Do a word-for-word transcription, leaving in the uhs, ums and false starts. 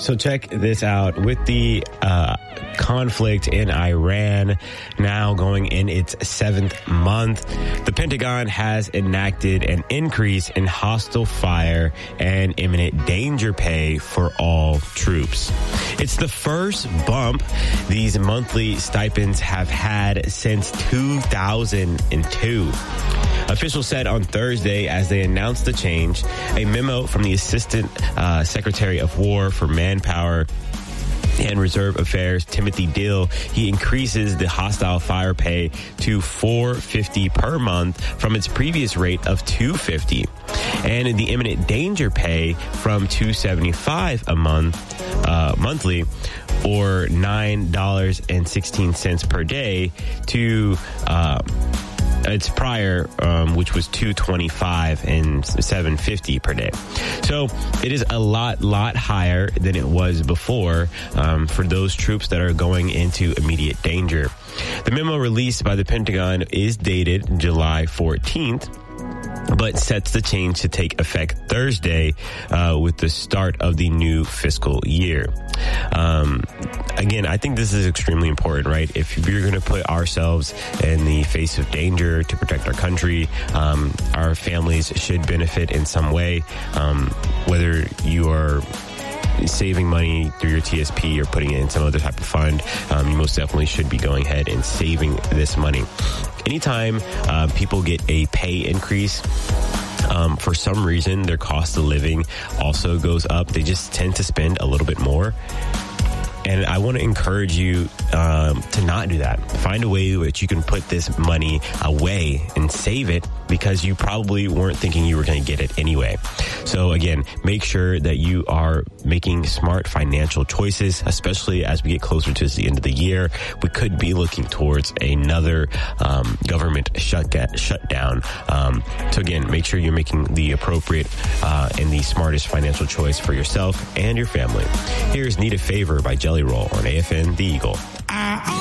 So check this out. With the uh, conflict in Iran now going in its seventh month, the Pentagon has enacted an increase in hostile fire and imminent danger pay for all troops. It's the first bump these monthly stipends have had since two thousand two. Officials said on Thursday as they announced the change, a memo from the Assistant uh, Secretary of War for Manpower and Reserve Affairs, Timothy Dill, he increases the hostile fire pay to four hundred fifty dollars per month from its previous rate of two hundred fifty dollars, and the imminent danger pay from two hundred seventy-five dollars a month, uh, monthly, or nine dollars and sixteen cents per day to uh, its prior, um, which was two hundred twenty-five dollars and seven hundred fifty dollars per day. So it is a lot, lot higher than it was before um, for those troops that are going into immediate danger. The memo released by the Pentagon is dated July fourteenth. But sets the change to take effect Thursday uh, with the start of the new fiscal year. Um, again, I think this is extremely important, right? If we're going to put ourselves in the face of danger to protect our country, um, our families should benefit in some way, um, whether you are saving money through your T S P or putting it in some other type of fund, um, you most definitely should be going ahead and saving this money. Anytime uh, people get a pay increase, um, for some reason, their cost of living also goes up. They just tend to spend a little bit more. And I want to encourage you um, to not do that. Find a way that you can put this money away and save it, because you probably weren't thinking you were going to get it anyway. So again, make sure that you are making smart financial choices, especially as we get closer to the end of the year. We could be looking towards another um, government shut shutdown. Um, so again, make sure you're making the appropriate uh, and the smartest financial choice for yourself and your family. Here's Need a Favor by Jelly Roll on A F N The Eagle.